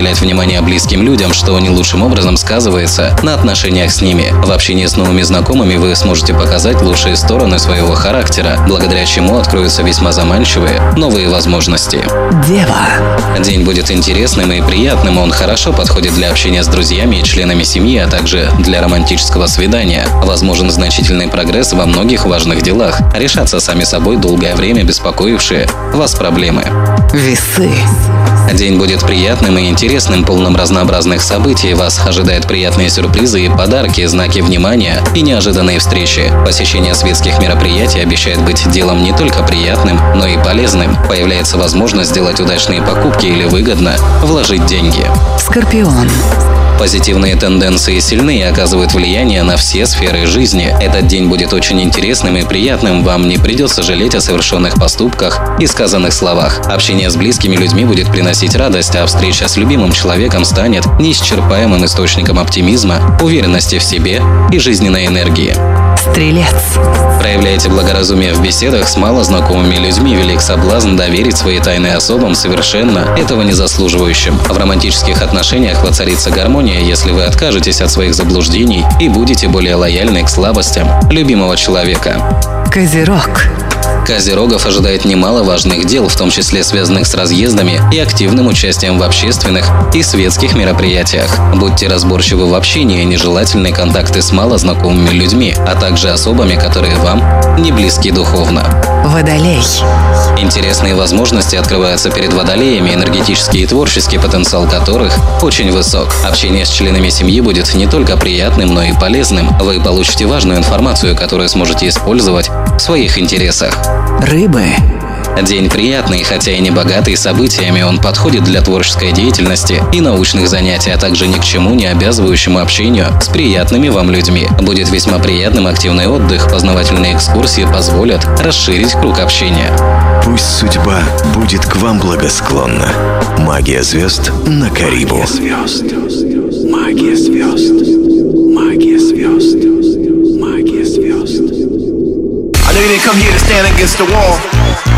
уделять внимание близким людям, что не лучшим образом сказывается на отношениях с ними. В общении с новыми знакомыми вы сможете показать лучшие стороны своего характера, благодаря чему откроются весьма заманчивые новые возможности. Дева. День будет интересным и приятным, он хорошо подходит для общения с друзьями и членами семьи, а также для романтического свидания. Возможен значительный прогресс во многих важных делах, решатся сами собой долгое время беспокоившие вас проблемы. Весы. День будет приятным и интересным, полным разнообразных событий. Вас ожидают приятные сюрпризы и подарки, знаки внимания и неожиданные встречи. Посещение светских мероприятий обещает быть делом не только приятным, но и полезным. Появляется возможность сделать удачные покупки или выгодно вложить деньги. Скорпион. Позитивные тенденции сильны и оказывают влияние на все сферы жизни. Этот день будет очень интересным и приятным. Вам не придется жалеть о совершенных поступках и сказанных словах. Общение с близкими людьми будет приносить радость, а встреча с любимым человеком станет неисчерпаемым источником оптимизма, уверенности в себе и жизненной энергии. Стрелец. Проявляйте благоразумие в беседах с малознакомыми людьми. Велик соблазн доверить свои тайны особам, совершенно этого не заслуживающим. В романтических отношениях воцарится гармония, если вы откажетесь от своих заблуждений и будете более лояльны к слабостям любимого человека. Козерог. Козерогов ожидает немало важных дел, в том числе связанных с разъездами и активным участием в общественных и светских мероприятиях. Будьте разборчивы в общении, нежелательные контакты с малознакомыми людьми, а также особами, которые вам не близки духовно. Водолей. Интересные возможности открываются перед водолеями, энергетический и творческий потенциал которых очень высок. Общение с членами семьи будет не только приятным, но и полезным. Вы получите важную информацию, которую сможете использовать в своих интересах. Рыбы. День приятный, хотя и не богатый событиями, он подходит для творческой деятельности и научных занятий, а также ни к чему не обязывающему общению с приятными вам людьми. Будет весьма приятным активный отдых, познавательные экскурсии позволят расширить круг общения. Пусть судьба будет к вам благосклонна. Магия звезд на Карибу. Магия звезд. Магия звезд. Магия звезd. I know you didn't come here to stand against the wall.